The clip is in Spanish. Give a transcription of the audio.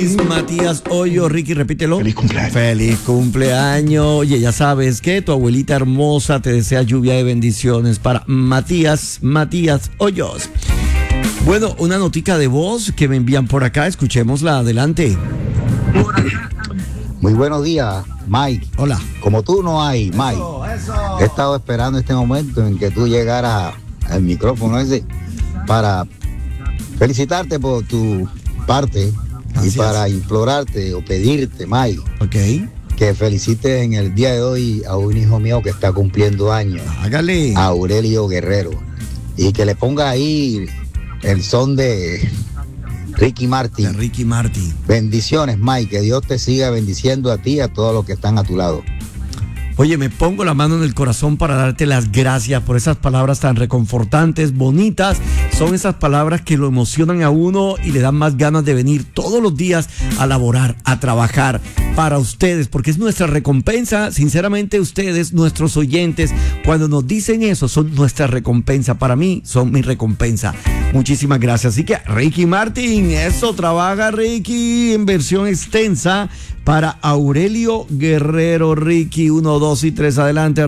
Feliz Matías Hoyo. Ricky, repítelo. Feliz cumpleaños. Feliz cumpleaños. Oye, ya sabes que tu abuelita hermosa te desea lluvia de bendiciones para Matías Hoyos. Bueno, una notica de voz que me envían por acá. Escuchémosla. Adelante. Muy buenos días, Mike. Hola. Como tú no hay, Mike. He estado esperando este momento en que tú llegaras al micrófono ese para felicitarte por tu parte. Gracias. Y para implorarte o pedirte, Mike, Ok. que felicites en el día de hoy a un hijo mío que está cumpliendo años, Hágale. a Aurelio Guerrero, y que le ponga ahí el son de Ricky Martin. De Ricky Martin. Bendiciones, Mike, que Dios te siga bendiciendo a ti y a todos los que están a tu lado. Oye, me pongo la mano en el corazón para darte las gracias por esas palabras tan reconfortantes, bonitas. Son esas palabras que lo emocionan a uno y le dan más ganas de venir todos los días a laborar, a trabajar para ustedes, porque es nuestra recompensa. Sinceramente, ustedes, nuestros oyentes, cuando nos dicen eso, son nuestra recompensa. Para mí, son mi recompensa. Muchísimas gracias. Así que, Ricky Martin, eso, trabaja Ricky en versión extensa para Aurelio Guerrero. Ricky, 1, 2 y 3, adelante.